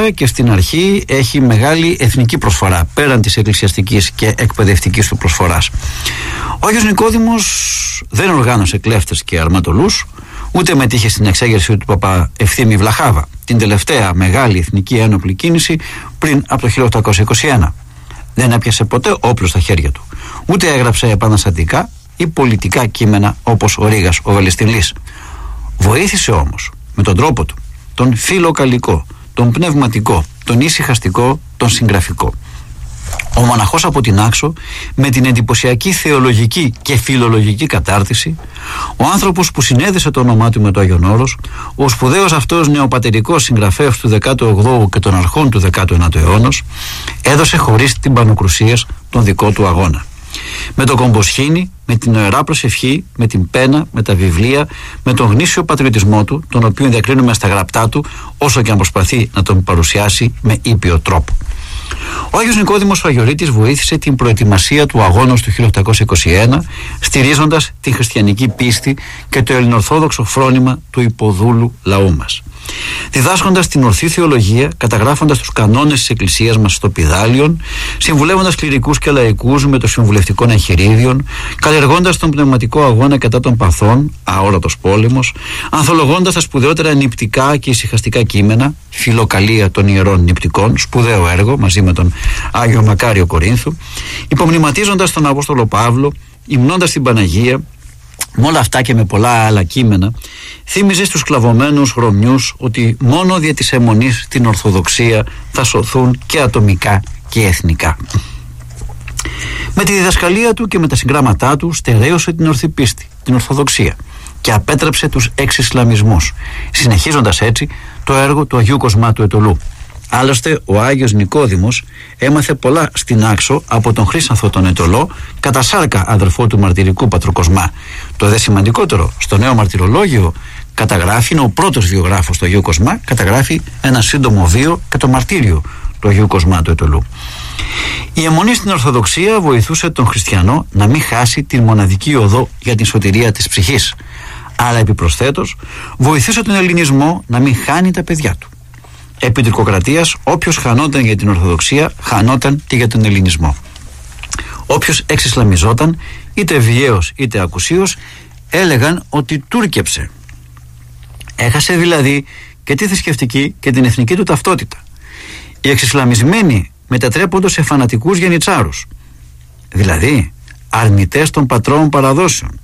φυσικά και στην αρχή έχει μεγάλη εθνική προσφορά πέραν της εκκλησιαστικής και εκπαιδευτικής του προσφοράς. Ο Άγιος Νικόδημος δεν οργάνωσε κλέφτες και αρματολούς, ούτε μετήχε στην εξέγερση του Παπα Ευθύμη Βλαχάβα, την τελευταία μεγάλη εθνική ένοπλη κίνηση πριν από το 1821. Δεν έπιασε ποτέ όπλο στα χέρια του, ούτε έγραψε επαναστατικά ή πολιτικά κείμενα όπως ο Ρήγας ο Βελεστινλής. Βοήθησε όμως με τον τρόπο του, τον φιλοκαλικό, τον πνευματικό, τον ησυχαστικό, τον συγγραφικό. Ο μοναχός από την Άξο, με την εντυπωσιακή θεολογική και φιλολογική κατάρτιση, ο άνθρωπος που συνέδεσε το όνομά του με το Άγιον Όρος, ο σπουδαίος αυτός νεοπατερικός συγγραφέας του 18ου και των αρχών του 19ου αιώνος, έδωσε χωρίς την πανοκρουσίας τον δικό του αγώνα. Με το κομποσχήνι, με την ιερά προσευχή, με την πένα, με τα βιβλία, με τον γνήσιο πατριωτισμό του, τον οποίο διακρίνουμε στα γραπτά του, όσο και αν προσπαθεί να τον παρουσιάσει με ήπιο τρόπο. Ο Άγιος Νικόδημος ο Αγιορείτης βοήθησε την προετοιμασία του αγώνος του 1821, στηρίζοντας την χριστιανική πίστη και το ελληνοορθόδοξο φρόνημα του υποδούλου λαού μας. Διδάσκοντας την ορθή θεολογία, καταγράφοντας τους κανόνες της Εκκλησίας μας στο Πηδάλιον, συμβουλεύοντας κληρικούς και λαϊκούς με το συμβουλευτικών εγχειρίδιων, καλλιεργώντας τον πνευματικό αγώνα κατά των παθών, αόρατος πόλεμος, ανθολογώντας τα σπουδαιότερα νηπτικά και ησυχαστικά κείμενα, φιλοκαλία των ιερών νηπτικών, σπουδαίο έργο μαζί με τον Άγιο Μακάριο Κορίνθου, υπομνηματίζοντας τον Απόστολο Παύλο, υμνώντας την Παναγία. Με όλα αυτά και με πολλά άλλα κείμενα, θύμιζε στους σκλαβωμένους Ρωμιούς ότι μόνο δια της αιμονής στην Ορθοδοξία θα σωθούν και ατομικά και εθνικά. Με τη διδασκαλία του και με τα συγγράμματά του στερέωσε την ορθή πίστη, την Ορθοδοξία, και απέτρεψε τους εξισλαμισμούς, συνεχίζοντας έτσι το έργο του Αγίου Κοσμά του Αιτωλού. Άλλωστε, ο Άγιος Νικόδημος έμαθε πολλά στην Άξο από τον Χρύσανθο τον Αιτωλό, κατά σάρκα αδερφό του μαρτυρικού Πατροκοσμά. Το δε σημαντικότερο, στο Νέο Μαρτυρολόγιο καταγράφει, είναι ο πρώτος βιογράφος του Αγίου Κοσμά, καταγράφει ένα σύντομο βίο και το μαρτύριο του Αγίου Κοσμά του Αιτωλού. Η αιμονή στην Ορθοδοξία βοηθούσε τον χριστιανό να μην χάσει την μοναδική οδό για την σωτηρία της ψυχής, αλλά επιπροσθέτως βοηθούσε τον ελληνισμό να μην χάνει τα παιδιά του. Επί τουρκοκρατίας, όποιος χανόταν για την Ορθοδοξία, χανόταν και για τον ελληνισμό. Όποιος εξισλαμιζόταν, είτε βιαίος είτε ακουσίως, έλεγαν ότι τούρκεψε. Έχασε δηλαδή και τη θρησκευτική και την εθνική του ταυτότητα. Οι εξισλαμισμένοι μετατρέπονται σε φανατικούς γενιτσάρους, δηλαδή αρνητές των πατρών παραδόσεων,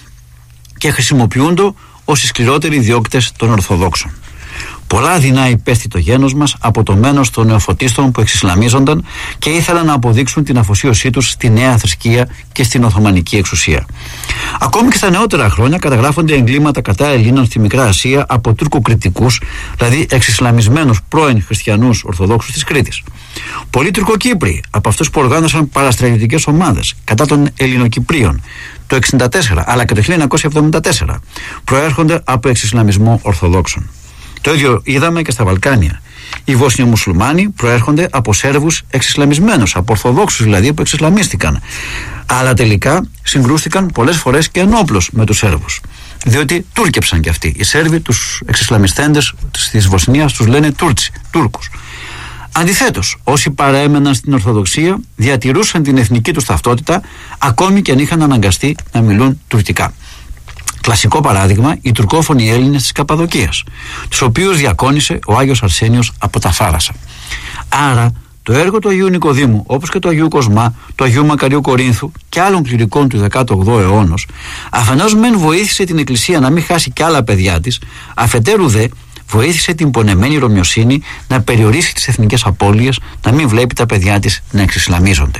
και χρησιμοποιούνται ως οι σκληρότεροι διώκτες των Ορθοδόξων. Πολλά δεινά υπέστη το γένος μας από το μένος των νεοφωτίστων που εξισλαμίζονταν και ήθελαν να αποδείξουν την αφοσίωσή τους στη νέα θρησκεία και στην Οθωμανική εξουσία. Ακόμη και στα νεότερα χρόνια καταγράφονται εγκλήματα κατά Ελλήνων στη Μικρά Ασία από τουρκοκριτικούς, δηλαδή εξισλαμισμένους πρώην χριστιανούς Ορθοδόξους της Κρήτης. Πολλοί Τουρκοκύπροι από αυτούς που οργάνωσαν παραστρατιωτικές ομάδες κατά των Ελληνοκυπρίων το 1964 αλλά και το 1974 προέρχονται από εξισλαμισμό Ορθοδόξων. Το ίδιο είδαμε και στα Βαλκάνια. Οι Βοσνιομουσουλμάνοι προέρχονται από Σέρβους εξισλαμισμένους, από Ορθοδόξους δηλαδή που εξισλαμίστηκαν. Αλλά τελικά συγκρούστηκαν πολλές φορές και ενόπλως με τους Σέρβους. Διότι τούρκεψαν κι αυτοί. Οι Σέρβοι τους εξισλαμιστέντες της Βοσνίας τους λένε Τούρκους. Αντιθέτως, όσοι παρέμεναν στην Ορθοδοξία διατηρούσαν την εθνική τους ταυτότητα, ακόμη και αν είχαν αναγκαστεί να μιλούν τουρκικά. Κλασικό παράδειγμα, οι τουρκόφωνοι Έλληνες της Καπαδοκίας, τους οποίους διακόνησε ο Άγιος Αρσένιος από τα Φάρασα. Άρα, το έργο του Αγίου Νικοδήμου, όπως και του Αγίου Κοσμά, του Αγίου Μακαρίου Κορίνθου και άλλων κληρικών του 18ου αιώνος, αφενός μεν βοήθησε την Εκκλησία να μην χάσει κι άλλα παιδιά της, αφετέρου δε βοήθησε την πονεμένη Ρωμιοσύνη να περιορίσει τις εθνικές απώλειες, να μην βλέπει τα παιδιά της να εξισλαμίζονται.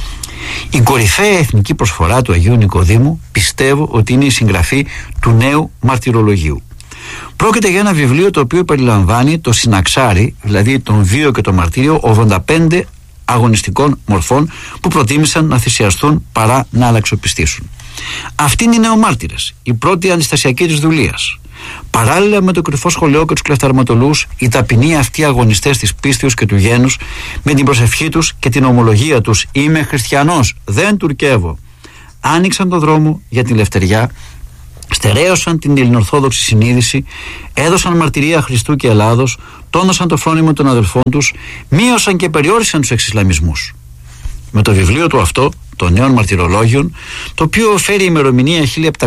Η κορυφαία εθνική προσφορά του Αγίου Νικοδήμου πιστεύω ότι είναι η συγγραφή του Νέου Μαρτυρολογίου. Πρόκειται για ένα βιβλίο το οποίο περιλαμβάνει το συναξάρι, δηλαδή τον βίο και το μαρτύριο 85 αγωνιστικών μορφών που προτίμησαν να θυσιαστούν παρά να αλλαξοπιστήσουν. Αυτοί είναι οι νεομάρτυρες, η πρώτη αντιστασιακή της δουλείας. Παράλληλα με το κρυφό σχολείο και τους κλεφταρματολούς, οι ταπεινοί αυτοί αγωνιστές της πίστεως και του γένους, με την προσευχή τους και την ομολογία τους «Είμαι χριστιανός, δεν τουρκεύω», άνοιξαν τον δρόμο για την ελευθεριά Στερέωσαν την ελληνορθόδοξη συνείδηση, έδωσαν μαρτυρία Χριστού και Ελλάδος, τόνωσαν το φρόνιμο των αδελφών τους, μείωσαν και περιόρισαν τους εξισλαμισμούς. Με το βιβλίο του αυτό, των Νέων Μαρτυρολόγιων, το οποίο φέρει ημερομηνία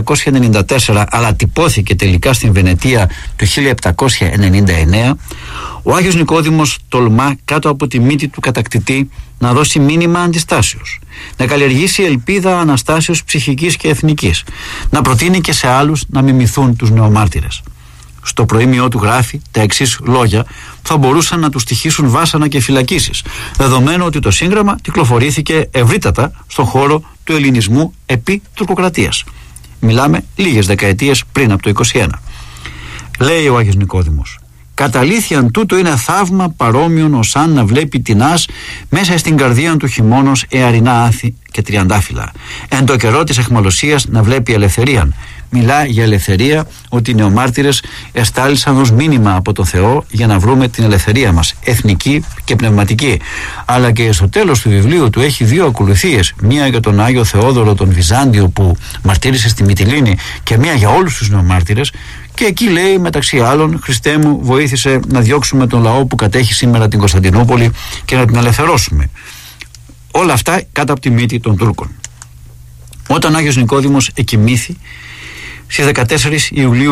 1794 αλλά τυπώθηκε τελικά στην Βενετία το 1799, ο Άγιος Νικόδημος τολμά κάτω από τη μύτη του κατακτητή να δώσει μήνυμα αντιστάσεως, να καλλιεργήσει ελπίδα αναστάσεως ψυχικής και εθνικής, να προτείνει και σε άλλους να μιμηθούν τους νεομάρτυρες. Στο προήμιό του γράφει τα εξής λόγια που θα μπορούσαν να του στοιχήσουν βάσανα και φυλακίσεις, δεδομένου ότι το σύγγραμμα κυκλοφορήθηκε ευρύτατα στον χώρο του ελληνισμού επί τουρκοκρατίας. Μιλάμε λίγες δεκαετίες πριν από το 21. Λέει ο Άγιος Νικόδημος: «Καταλήθιαν τούτο είναι θαύμα παρόμοιον ως αν να βλέπει τεινάς μέσα στην καρδία του χειμώνος εαρινά άθη και τριαντάφυλλα. Εν το καιρό της αιχμαλωσίας να βλέπει ελευθερίαν». Μιλά για ελευθερία, ότι οι νεομάρτυρες εστάλησαν ως μήνυμα από τον Θεό για να βρούμε την ελευθερία μας, εθνική και πνευματική. Αλλά και στο τέλος του βιβλίου του έχει δύο ακολουθίες. Μία για τον Άγιο Θεόδωρο τον Βυζάντιο που μαρτύρησε στη Μυτιλήνη και μία για όλους τους νεομάρτυρες. Και εκεί λέει μεταξύ άλλων: «Χριστέ μου, βοήθησε να διώξουμε τον λαό που κατέχει σήμερα την Κωνσταντινούπολη και να την ελευθερώσουμε». Όλα αυτά κάτω από τη μύτη των Τούρκων. Όταν ο Άγιος Νικόδημος εκοιμήθη στις 14 Ιουλίου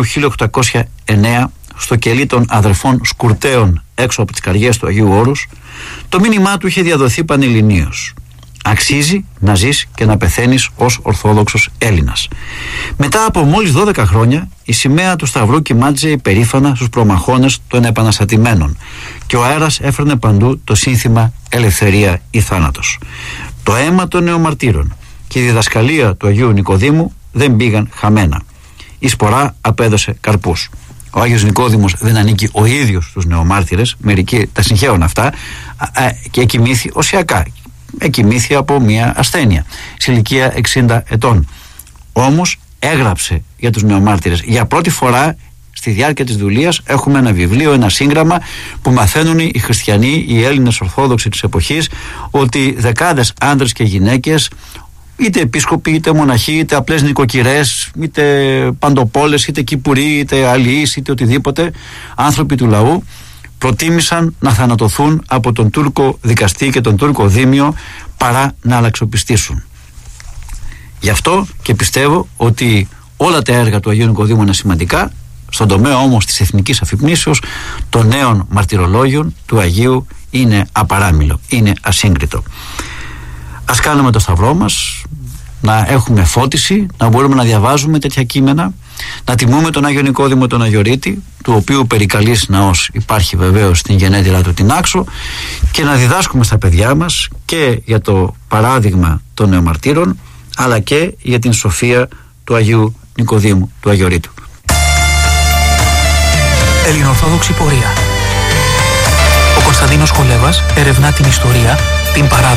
1809 στο κελί των αδερφών Σκουρτέων έξω από τις καριές του Αγίου Όρους, το μήνυμά του είχε διαδοθεί πανελληνίως: «Αξίζει να ζεις και να πεθαίνεις ως Ορθόδοξος Έλληνας». Μετά από μόλις 12 χρόνια η σημαία του Σταυρού κυμάτιζε υπερήφανα στους προμαχώνες των επαναστατημένων και ο αέρας έφερνε παντού το σύνθημα «Ελευθερία ή θάνατος». Το αίμα των νεομαρτύρων και η διδασκαλία του Αγίου Νικοδήμου δεν πήγαν χαμένα. Η σπορά απέδωσε καρπούς. Ο Άγιος Νικόδημος δεν ανήκει ο ίδιος στους νεομάρτυρες, μερικοί τα συγχαίουν αυτά, και εκοιμήθη οσιακά. Εκοιμήθη από μια ασθένεια σε ηλικία 60 ετών. Όμως έγραψε για τους νεομάρτυρες. Για πρώτη φορά στη διάρκεια της δουλείας έχουμε ένα βιβλίο, ένα σύγγραμμα που μαθαίνουν οι χριστιανοί, οι Έλληνες Ορθόδοξοι της εποχής, ότι δεκάδες άντρες και γυναίκες, είτε επίσκοποι, είτε μοναχοί, είτε απλές νοικοκυρές, είτε παντοπόλες, είτε κυπουροί, είτε αλληλείς, είτε οτιδήποτε, άνθρωποι του λαού, προτίμησαν να θανατωθούν από τον Τούρκο δικαστή και τον Τούρκο δήμιο παρά να αλλαξοπιστήσουν. Γι' αυτό και πιστεύω ότι όλα τα έργα του Αγίου Νικοδήμου είναι σημαντικά. Στον τομέα όμως της εθνικής αφυπνίσεως, των νέων μαρτυρολόγιων του Αγίου είναι απαράμιλο, είναι ασύγκριτο. Ας κάνουμε το σταυρό μας, να έχουμε φώτιση, να μπορούμε να διαβάζουμε τέτοια κείμενα, να τιμούμε τον Άγιο Νικόδημο τον Αγιορείτη, του οποίου περικαλής ναός υπάρχει βεβαίως στην γενέτειρα του την Άξο, και να διδάσκουμε στα παιδιά μας και για το παράδειγμα των νεομαρτύρων, αλλά και για την σοφία του Αγίου Νικοδήμου του Αγιορείτου. Ελληνοορθόδοξη πορεία. Ο Κωνσταντίνος Χολέβας ερευνά την ιστορία, την παράδοση